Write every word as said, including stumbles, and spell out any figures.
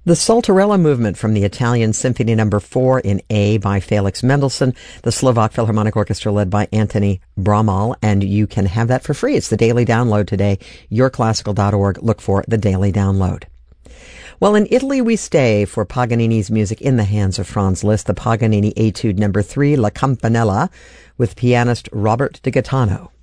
The Saltarella Movement from the Italian Symphony Number four in A by Felix Mendelssohn, the Slovak Philharmonic Orchestra led by Anthony Bramall, and you can have that for free. It's the Daily Download today. your classical dot org. Look for the Daily Download. Well, in Italy we stay for Paganini's music in the hands of Franz Liszt, the Paganini Etude Number three, La Campanella, with pianist Robert de Gaetano.